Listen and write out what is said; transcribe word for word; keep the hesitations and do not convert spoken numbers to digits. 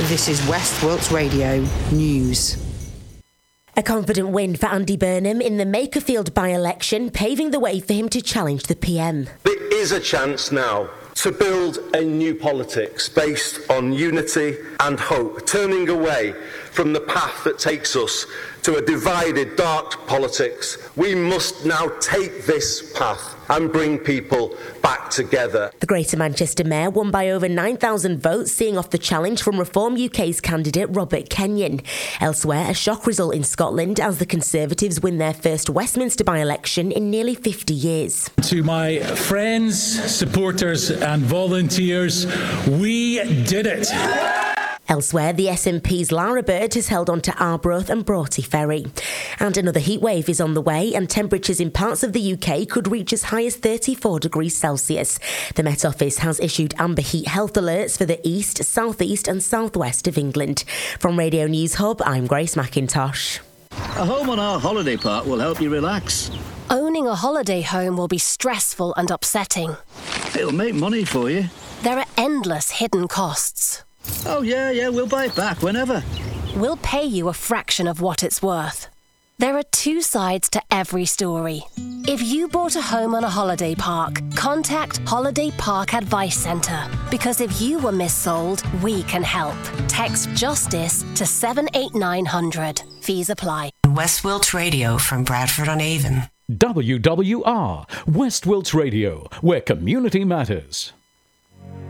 This is West Wilts Radio News. A confident win for Andy Burnham in the Makerfield by-election, paving the way for him to challenge the P M. There is a chance now to build a new politics based on unity and hope, turning away from the path that takes us to a divided, dark politics. We must now take this path and bring people back together. The Greater Manchester Mayor won by over nine thousand votes, seeing off the challenge from Reform U K's candidate Robert Kenyon. Elsewhere, a shock result in Scotland as the Conservatives win their first Westminster by-election in nearly fifty years. To my friends, supporters and volunteers, we did it. Elsewhere, the S N P's Lara Bird has held on to Arbroath and Broughty Ferry. And another heatwave is on the way, and temperatures in parts of the U K could reach as high as thirty-four degrees Celsius. The Met Office has issued amber heat health alerts for the east, southeast and southwest of England. From Radio News Hub, I'm Grace McIntosh. A home on our holiday park will help you relax. Owning a holiday home will be stressful and upsetting. It'll make money for you. There are endless hidden costs. Oh, yeah, yeah, we'll buy it back whenever. We'll pay you a fraction of what it's worth. There are two sides to every story. If you bought a home on a holiday park, contact Holiday Park Advice Centre. Because if you were missold, we can help. Text JUSTICE to seven eight nine hundred. Fees apply. West Wilts Radio from Bradford-on-Avon. W W R, West Wilts Radio, where community matters.